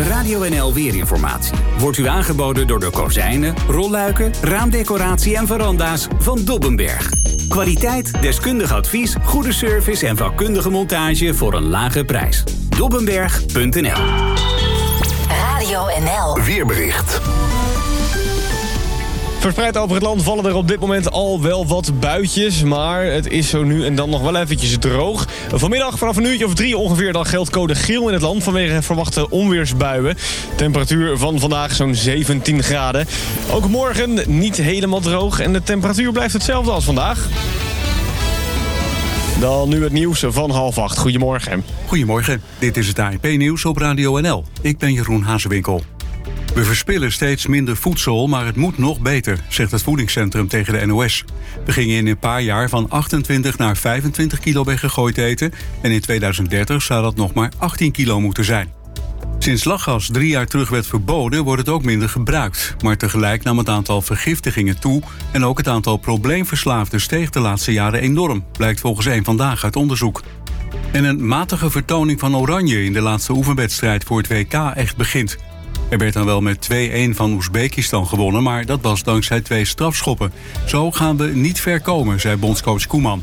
Radio NL Weerinformatie wordt u aangeboden door de kozijnen, rolluiken, raamdecoratie en veranda's van Dobbenberg. Kwaliteit, deskundig advies, goede service en vakkundige montage voor een lage prijs. Dobbenberg.nl. Radio NL Weerbericht. Verspreid over het land vallen er op dit moment al wel wat buitjes. Maar het is zo nu en dan nog wel eventjes droog. Vanmiddag vanaf een uurtje of 3 ongeveer dan geldt code geel in het land vanwege verwachte onweersbuien. Temperatuur van vandaag zo'n 17 graden. Ook morgen niet helemaal droog en de temperatuur blijft hetzelfde als vandaag. Dan nu het nieuws van 7:30. Goedemorgen. Goedemorgen, dit is het ANP-nieuws op Radio NL. Ik ben Jeroen Hazewinkel. We verspillen steeds minder voedsel, maar het moet nog beter, zegt het voedingscentrum tegen de NOS. We gingen in een paar jaar van 28 naar 25 kilo bij gegooid eten en in 2030 zou dat nog maar 18 kilo moeten zijn. Sinds lachgas 3 jaar terug werd verboden, wordt het ook minder gebruikt. Maar tegelijk nam het aantal vergiftigingen toe en ook het aantal probleemverslaafden steeg de laatste jaren enorm, blijkt volgens Eén Vandaag uit onderzoek. En een matige vertoning van Oranje in de laatste oefenwedstrijd voor het WK echt begint. Er werd dan wel met 2-1 van Oezbekistan gewonnen, maar dat was dankzij 2 strafschoppen. Zo gaan we niet ver komen, zei bondscoach Koeman.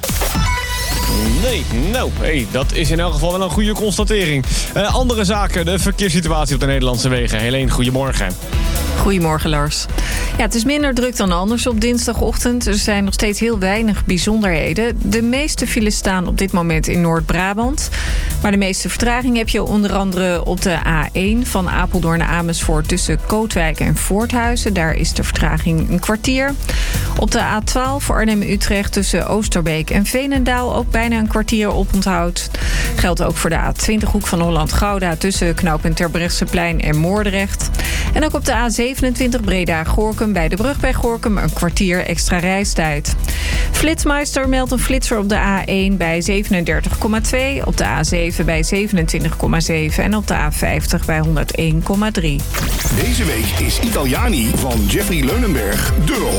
Nee, dat is in elk geval wel een goede constatering. Andere zaken, de verkeerssituatie op de Nederlandse wegen. Helene, goedemorgen. Goedemorgen, Lars. Ja, het is minder druk dan anders op dinsdagochtend. Er zijn nog steeds heel weinig bijzonderheden. De meeste files staan op dit moment in Noord-Brabant. Maar de meeste vertraging heb je onder andere op de A1 van Apeldoorn naar Amersfoort tussen Kootwijk en Voorthuizen. Daar is de vertraging een kwartier. Op de A12 voor Arnhem-Utrecht tussen Oosterbeek en Veenendaal ook bijna een kwartier oponthoud. Geldt ook voor de A20 hoek van Holland-Gouda tussen knooppunt Terbrechtseplein en Moordrecht. En ook op de A27 Breda-Gorinchem bij de brug bij Gorinchem een kwartier extra reistijd. Flitsmeister meldt een flitser op de A1 bij 37,2, op de A7 bij 27,7 en op de A50 bij 101,3. Deze week is Italiani van Jeffrey Leunenberg de